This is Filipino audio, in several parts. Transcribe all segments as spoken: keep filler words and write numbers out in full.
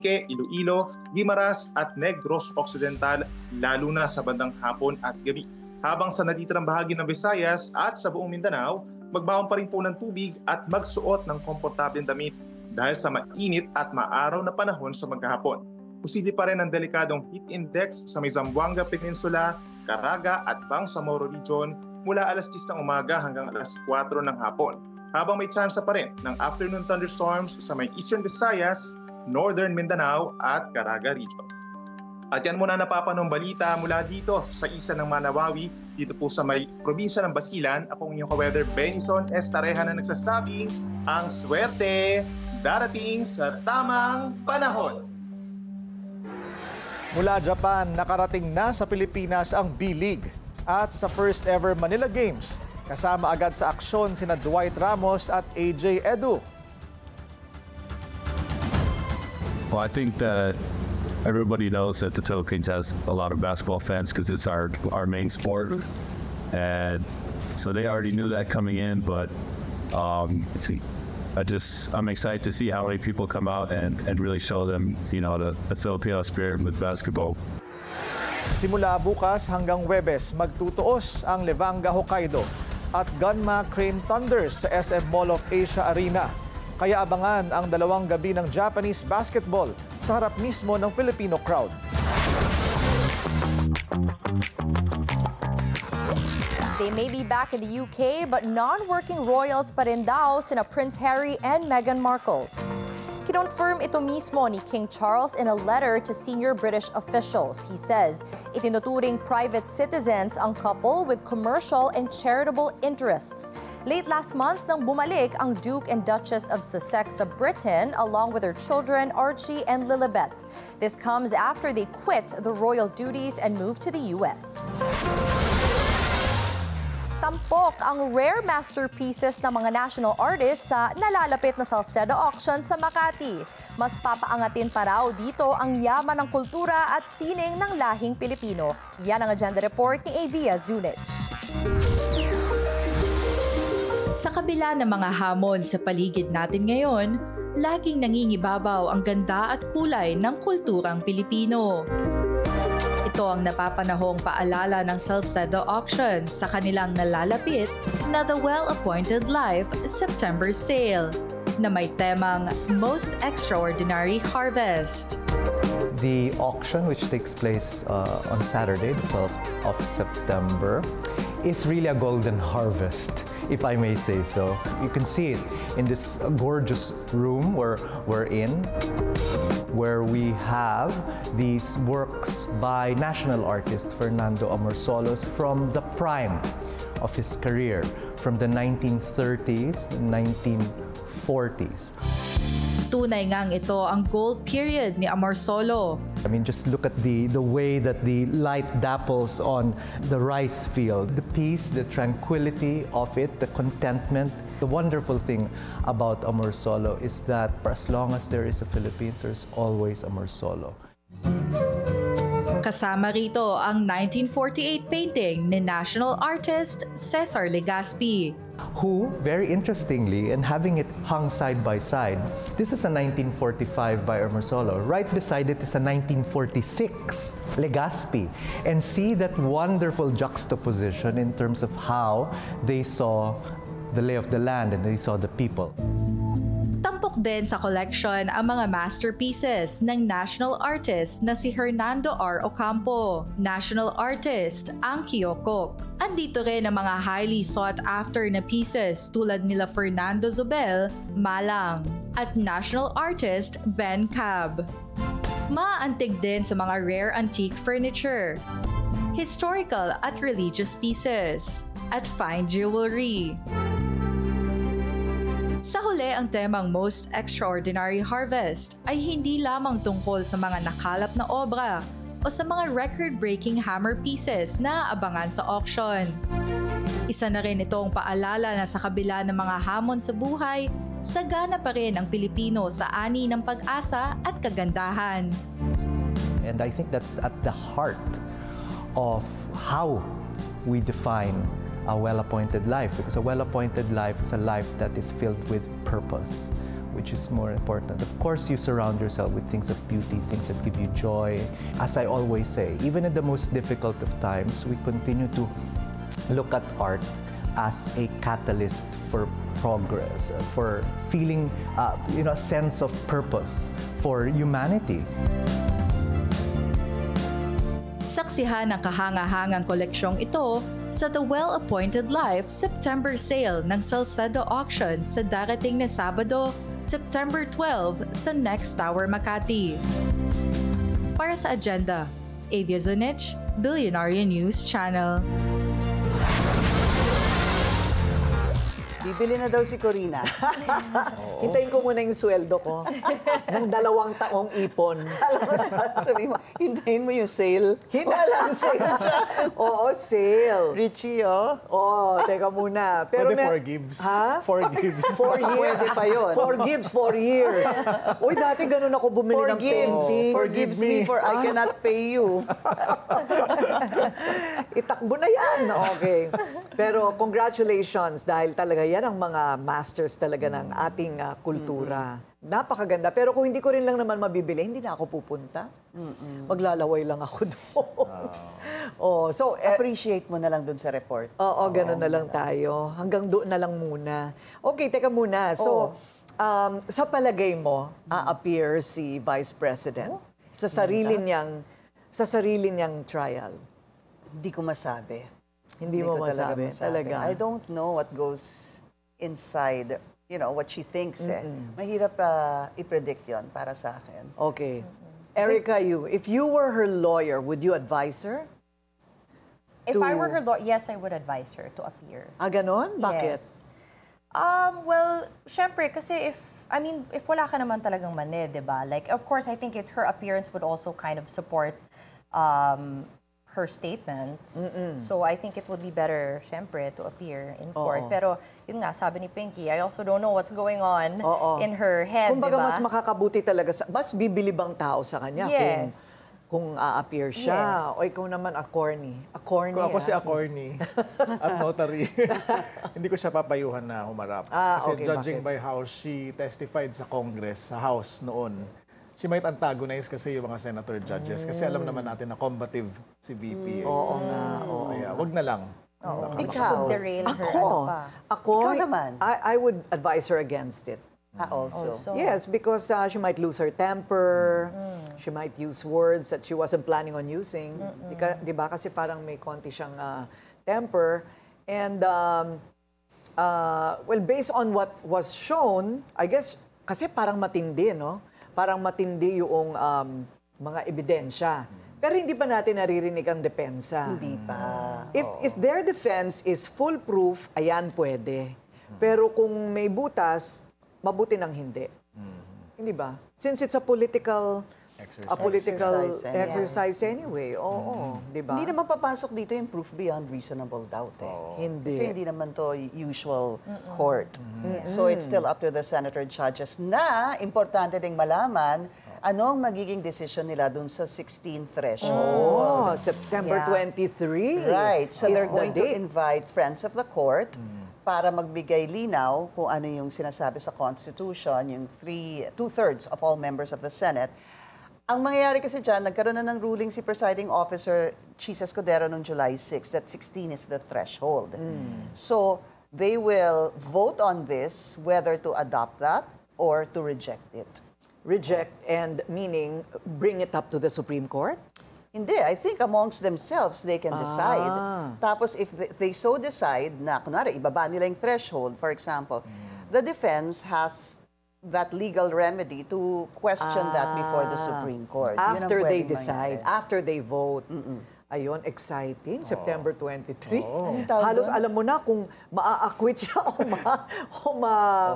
Ke, Iloilo, Guimaras at Negros Occidental lalo na sa bandang hapon at gabi. Habang sa natitirang bahagi ng Visayas at sa buong Mindanao, magbaon pa rin po ng tubig at magsuot ng komportableng damit dahil sa mainit at maaraw na panahon sa maghapon. Posible pa rin ang delikadong heat index sa may Zamboanga Peninsula, Caraga at Bangsamoro Region mula alas diyes ng umaga hanggang alas kwatro ng hapon. Habang may chance pa rin ng afternoon thunderstorms sa may Eastern Visayas, Northern Mindanao at Caraga Region. At yan muna napapanong balita mula dito sa isa ng Manawawi, dito po sa may probinsya ng Basilan. Ako ang inyong ka-weather Benison Estareja na nagsasabing ang swerte darating sa tamang panahon. Mula Japan, nakarating na sa Pilipinas ang B-League at sa first ever Manila Games. Kasama agad sa aksyon sina Dwight Ramos at A J Edu. Well, I think that everybody knows that the Philippines has a lot of basketball fans because it's our our main sport, and so they already knew that coming in. But um, I just I'm excited to see how many people come out and, and really show them, you know, the, the Filipino spirit with basketball. Simula bukas hanggang Huwebes, magtutuos ang Levanga Hokkaido at Gunma Crane Thunders sa S M Mall of Asia Arena. Kaya abangan ang dalawang gabi ng Japanese basketball sa harap mismo ng Filipino crowd. They may be back in the U K, but non-working royals pa rin daw sina Prince Harry and Meghan Markle. Kinonfirm ito mismo ni King Charles in a letter to senior British officials. He says, itinuturing private citizens ang couple with commercial and charitable interests. Late last month nang bumalik ang Duke and Duchess of Sussex sa Britain along with their children Archie and Lilibet. This comes after they quit the royal duties and moved to the U S. Tampok ang rare masterpieces ng mga national artists sa nalalapit na Salcedo Auction sa Makati. Mas papaangatin pa raw dito ang yaman ng kultura at sining ng lahing Pilipino. Yan ang agenda report ni Avia Zunich. Sa kabila ng mga hamon sa paligid natin ngayon, laging nangingibabaw ang ganda at kulay ng kulturang Pilipino. Ito ang napapanahong paalala ng Salcedo Auction sa kanilang nalalapit na The Well-Appointed Life September Sale na may temang Most Extraordinary Harvest. The auction, which takes place uh, on Saturday, the twelfth of September, is really a golden harvest, if I may say so. You can see it in this gorgeous room where we're in, where we have these works by national artist Fernando Amorsolo's from the prime of his career, from the nineteen thirties and nineteen forties. Tunay ngang ito ang gold period ni Amorsolo. I mean, just look at the, the way that the light dapples on the rice field. The peace, the tranquility of it, the contentment. The wonderful thing about Amorsolo is that for as long as there is a Philippines, there's always Amorsolo. Kasama rito ang nineteen forty-eight painting ni national artist Cesar Legaspi. Who, very interestingly, and having it hung side by side, this is a nineteen forty-five by Amorsolo. Right beside it is a nineteen forty-six Legaspi. And see that wonderful juxtaposition in terms of how they saw the lay of the land and they saw the people. Tampok din sa collection ang mga masterpieces ng national artist na si Hernando R. Ocampo, national artist ang Kyokok. Andito rin ang mga highly sought-after na pieces tulad nila Fernando Zobel, Malang, at national artist Ben Cab. Maantig din sa mga rare antique furniture, historical at religious pieces, at fine jewelry. Sa huli, ang temang Most Extraordinary Harvest ay hindi lamang tungkol sa mga nakalap na obra o sa mga record-breaking hammer pieces na abangan sa auction. Isa na rin itong paalala na sa kabila ng mga hamon sa buhay, sagana pa rin ang Pilipino sa ani ng pag-asa at kagandahan. And I think that's at the heart of how we define a well-appointed life, because a well-appointed life is a life that is filled with purpose, which is more important. Of course, you surround yourself with things of beauty, things that give you joy. As I always say, even in the most difficult of times, we continue to look at art as a catalyst for progress, for feeling, uh, you know, a sense of purpose for humanity. Saksihan ang kahanga-hangang koleksyong ito sa The Well-Appointed Life September Sale ng Salcedo Auction sa darating na Sabado, September twelfth sa Next Tower, Makati. Para sa agenda, Avia Zunich, Billionaire News Channel. Bibili na daw si Corina. Hintayin ko muna yung sweldo ko ng dalawang taong ipon. Alam mo, sabi mo, hintayin mo yung sale. Hinalang sale. Oo, sale. Richie, oh. Oo, teka muna. Pero Pwede may- four gives. Ha? Four gives. Four years. Pwede pa yun. Four gives, four years. Uy, dati ganun ako bumili ng Forgives. painting. Forgives me for I cannot pay you. Itakbo na yan. Okay. Pero congratulations dahil talaga yan ang mga masters talaga ng ating uh, kultura. Napakaganda. Pero kung hindi ko rin lang naman mabibili, hindi na ako pupunta. Maglalaway lang ako doon. Oh, so, eh, Appreciate mo na lang dun sa report. oo, ganun na lang tayo. Hanggang doon na lang muna. Okay, teka muna. So, um, sa palagay mo, a-appear si Vice President sa sarili niyang sa sarili niyang trial? Hindi ko masabi. Hindi mo ko talaga masabi. masabi. Talaga. I don't know what goes inside, you know, what she thinks eh. Mahirap uh, i-predict yon para sa akin. Okay. Erica, you, if you were her lawyer, would you advise her? If To- I were her, law- yes, I would advise her to appear. Ah, ganon? Bakit? Yes. Um, well, syempre, kasi if, I mean, if wala ka naman talagang mani, di ba? Like, of course, I think it, her appearance would also kind of support um, her statements. So I think it would be better, syempre, to appear in court. Oo. Pero, yun nga, sabi ni Pinky, I also don't know what's going on Oo. in her head, di Kumbaga, ba? mas makakabuti talaga, sa, mas bibilibang tao sa kanya Yes. kung, kung a-appear siya. Yes. O ikaw naman, a corny. A corny, Kung ako ah. si attorney at notary, hindi ko siya papayuhan na humarap. Ah, Kasi okay, judging bakit? by how she testified sa Congress, sa House noon, she might antagonize kasi yung mga senator judges. Kasi alam naman natin na combative si V P. eh. Oo nga, oo. Kaya wag na lang. Oo. Ikaw. It could derail her. Ako, ano pa. ako, Ikaw naman. I, I would advise her against it. Ah, also. Also. Yes, because uh, she might lose her temper. She might use words that she wasn't planning on using. Di, ka, di ba? Kasi parang may konti siyang uh, temper. And, um, uh, well, based on what was shown, I guess, kasi parang matindi, no? Parang matindi yung um, mga ebidensya. Pero hindi pa natin naririnig ang depensa. Hindi pa. If if their defense is foolproof, ayan pwede. Pero kung may butas, mabuti nang hindi. Hindi ba? Since it's a political Exercise. a political Exercise anyway. exercise anyway. Oo, di ba? Hindi naman papasok dito yung proof beyond reasonable doubt eh. Hindi. Kasi hindi naman to usual court. So it's still up to the senator judges na importante ding malaman anong magiging decision nila dun sa sixteen threshold. Oh, September Yeah. twenty-third. Right. So is they're the going to date. invite friends of the court para magbigay linaw kung ano yung sinasabi sa Constitution, yung three, two-thirds of all members of the Senate. Ang mangyayari kasi dyan, nagkaroon na ng ruling si presiding officer Chis Escudero noong July sixth that sixteen is the threshold. So they will vote on this whether to adopt that or to reject it. Reject and meaning bring it up to the Supreme Court? Hindi, I think amongst themselves they can decide. Tapos if they, they so decide na, kunwari, ibaba nila yung threshold, for example, the defense has that legal remedy to question that before the Supreme Court. Yun ang After they pwedeng decide, mangyari. after they vote. Ayun, exciting. September twenty-third. Anong tawag Halos doon? alam mo na kung maa-acquit siya o ma, o ma,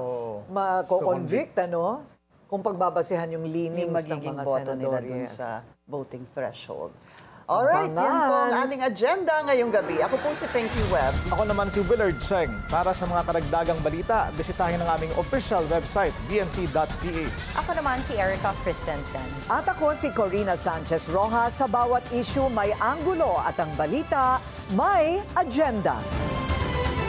ma-convict, ano? Kung pagbabasehan yung Yung leanings ng magiging mga boto nila senador. dun Yes. sa voting threshold. Alright, yan po ang Abangan. ating agenda ngayong gabi. Ako po si Pinky Webb. Ako naman si Willard Cheng. Para sa mga karagdagang balita, bisitahin ang aming official website, b n c dot p h. Ako naman si Erica Christensen. At ako si Corina Sanchez Rojas. Sa bawat issue may anggulo at ang balita may agenda.